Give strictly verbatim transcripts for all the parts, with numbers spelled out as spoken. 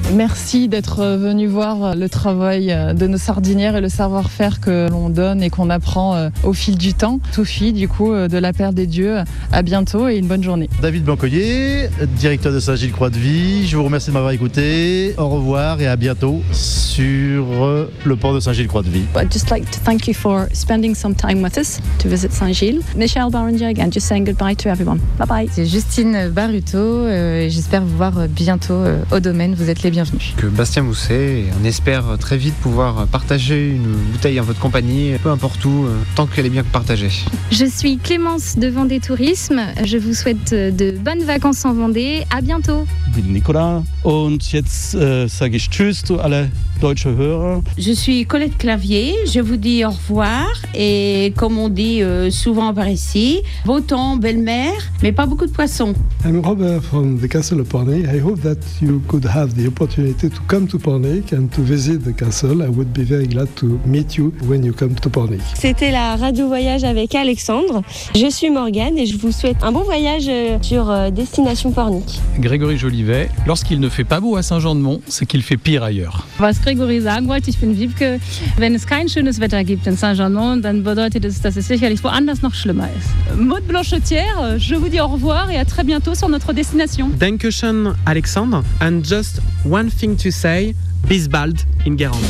Merci d'être venu voir le travail de nos sardinières et le savoir-faire que l'on donne et qu'on apprend au fil du temps. Sophie, du coup, de la Paire des Dieux, à bientôt et une bonne journée. David Blancoyer, directeur de Saint-Gilles-Croix-de-Vie, je vous remercie de m'avoir écouté. Au revoir et à bientôt sur le port de Saint-Gilles-Croix-de-Vie. I'd just like to thank you for spending some time with us to visit Saint-Gilles. Michelle Barringer again, just saying goodbye to everyone. Bye bye. C'est Justine Baruto euh, et j'espère vous voir bientôt euh, au domaine. Vous êtes les bienvenus. Que Bastien Mousset, et on espère très vite pouvoir partager une bouteille en votre compagnie, peu importe où, euh, tant qu'elle est bien partagée. Je suis Clémence de Vendée Tourisme. Je vous souhaite de bonnes vacances en Vendée. À bientôt. Ich bin Nicolas und jetzt äh, sage ich Tschüss zu alle deutsche Hörer. Je suis Colette Clavier, je vous dis au revoir et comme on dit euh, souvent par ici, beau temps, belle mer, mais pas beaucoup de poissons. I'm Robert from the Castle of Pornic. I hope that you could have the opportunity to come to Pornic and to visit the castle. I would be very glad to meet you when you come to Pornic. C'était la Radio Voyage avec Alexandre. Je suis Morgane et je vous souhaite un bon voyage sur Destination Pornic. Grégory Jolivet, lorsqu'il ne fait pas beau à Saint-Jean-de-Mont, c'est qu'il fait pire ailleurs. Was Grégory sagen wollte, ich bin Wiebke. Wenn es kein schönes Wetter gibt in Saint-Jean-de-Mont, dann bedeutet es, dass es sicherlich woanders noch schlimmer ist. Maud Blanchetière, je vous dis au revoir et à très bientôt sur notre destination. Dankeschön, Alexandre. And just one thing to say, bis bald in Guérande.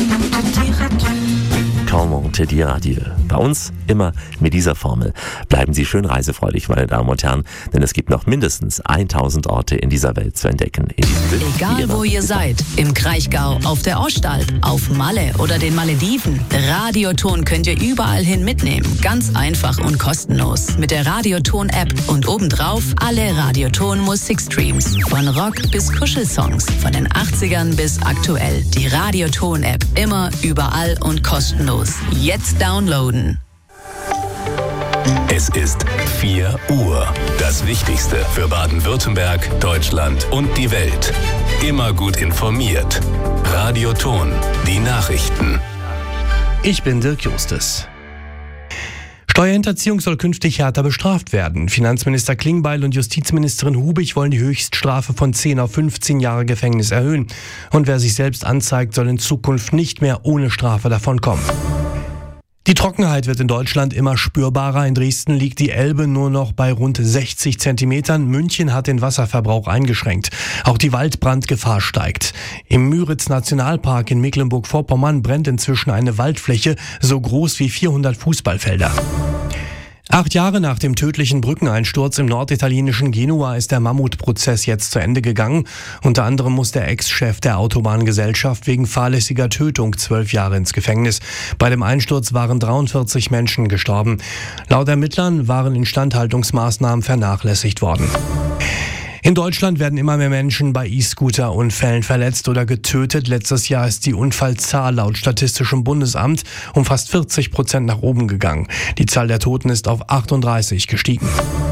Comment dir adieu. Bei uns immer mit dieser Formel. Bleiben Sie schön reisefreudig, meine Damen und Herren, denn es gibt noch mindestens tausend Orte in dieser Welt zu entdecken. In Egal wo ihr seid, im Kraichgau, auf der Ostalb, auf Malle oder den Malediven, Radioton könnt ihr überall hin mitnehmen. Ganz einfach und kostenlos. Mit der Radioton-App und obendrauf alle Radioton-Musikstreams. Von Rock bis Kuschelsongs, von den achtzigern bis aktuell. Die Radioton-App, immer, überall und kostenlos. Jetzt downloaden. Es ist vier Uhr. Das Wichtigste für Baden-Württemberg, Deutschland und die Welt. Immer gut informiert. Radioton, die Nachrichten. Ich bin Dirk Justus. Steuerhinterziehung soll künftig härter bestraft werden. Finanzminister Klingbeil und Justizministerin Hubig wollen die Höchststrafe von zehn auf fünfzehn Jahre Gefängnis erhöhen. Und wer sich selbst anzeigt, soll in Zukunft nicht mehr ohne Strafe davonkommen. Die Trockenheit wird in Deutschland immer spürbarer. In Dresden liegt die Elbe nur noch bei rund sechzig Zentimetern. München hat den Wasserverbrauch eingeschränkt. Auch die Waldbrandgefahr steigt. Im Müritz-Nationalpark in Mecklenburg-Vorpommern brennt inzwischen eine Waldfläche so groß wie vierhundert Fußballfelder. Acht Jahre nach dem tödlichen Brückeneinsturz im norditalienischen Genua ist der Mammutprozess jetzt zu Ende gegangen. Unter anderem muss der Ex-Chef der Autobahngesellschaft wegen fahrlässiger Tötung zwölf Jahre ins Gefängnis. Bei dem Einsturz waren dreiundvierzig Menschen gestorben. Laut Ermittlern waren Instandhaltungsmaßnahmen vernachlässigt worden. In Deutschland werden immer mehr Menschen bei E-Scooter-Unfällen verletzt oder getötet. Letztes Jahr ist die Unfallzahl laut Statistischem Bundesamt um fast vierzig Prozent nach oben gegangen. Die Zahl der Toten ist auf achtunddreißig gestiegen.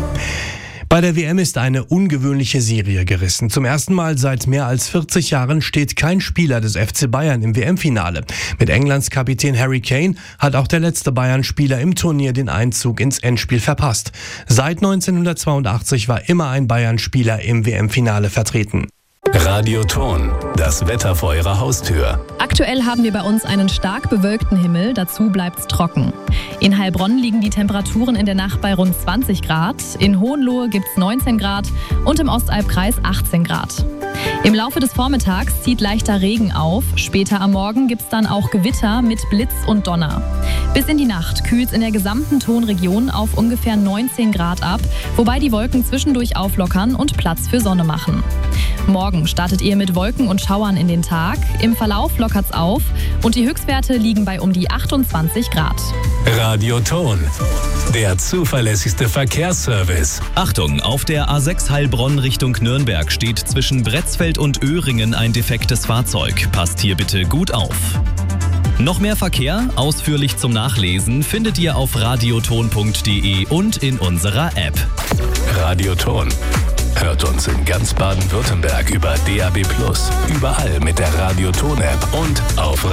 Bei der W M ist eine ungewöhnliche Serie gerissen. Zum ersten Mal seit mehr als vierzig Jahren steht kein Spieler des F C Bayern im W M-Finale. Mit Englands Kapitän Harry Kane hat auch der letzte Bayern-Spieler im Turnier den Einzug ins Endspiel verpasst. Seit neunzehnhundertzweiundachtzig war immer ein Bayern-Spieler im W M-Finale vertreten. Radioton, das Wetter vor Ihrer Haustür. Aktuell haben wir bei uns einen stark bewölkten Himmel, dazu bleibt's trocken. In Heilbronn liegen die Temperaturen in der Nacht bei rund zwanzig Grad, in Hohenlohe gibt's neunzehn Grad und im Ostalbkreis achtzehn Grad. Im Laufe des Vormittags zieht leichter Regen auf, später am Morgen gibt's dann auch Gewitter mit Blitz und Donner. Bis in die Nacht kühlt's in der gesamten Tonregion auf ungefähr neunzehn Grad ab, wobei die Wolken zwischendurch auflockern und Platz für Sonne machen. Morgen startet ihr mit Wolken und Schauern in den Tag. Im Verlauf lockert's auf und die Höchstwerte liegen bei um die achtundzwanzig Grad. Radioton, der zuverlässigste Verkehrsservice. Achtung, auf der A sechs Heilbronn Richtung Nürnberg steht zwischen Bretzfeld und Öhringen ein defektes Fahrzeug. Passt hier bitte gut auf. Noch mehr Verkehr, ausführlich zum Nachlesen, findet ihr auf radioton punkt de und in unserer App. Radioton. Hört uns in ganz Baden-Württemberg über D A B plus, überall mit der Radioton-App und auf